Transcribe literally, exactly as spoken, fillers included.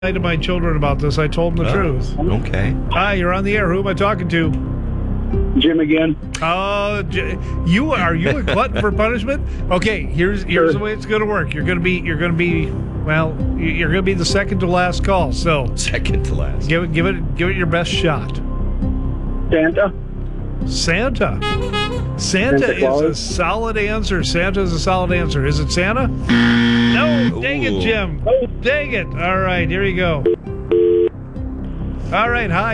to my children about this. I told them the Oh, truth. Okay. Hi, you're on the air. Who am I talking to? Jim again. Oh, J- you are you a glutton for punishment? Okay, here's here's Sure. the way it's going to work. You're going to be you're going to be well, you're going to be the second to last call. So Second to last. give it give it give it your best shot. Santa. Santa. Santa Santa is a Claus? solid answer. Santa is a solid answer. Is it Santa? No, dang it, Ooh. Jim. Dang it. All right, here you go. All right, hi.